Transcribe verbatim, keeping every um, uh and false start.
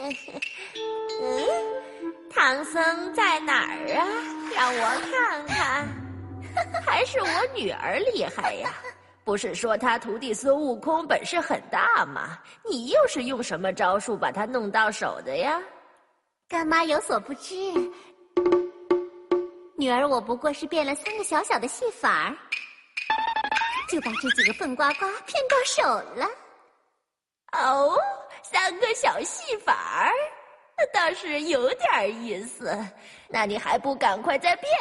嗯，唐僧在哪儿啊？让我看看。还是我女儿厉害呀！不是说他徒弟孙悟空本事很大吗？你又是用什么招数把他弄到手的呀？ 干妈有所不知，女儿我不过是变了三个小小的戏法儿，就把这几个笨瓜瓜骗到手了。 哦，三个小戏法儿，倒是有点意思。那你还不赶快再变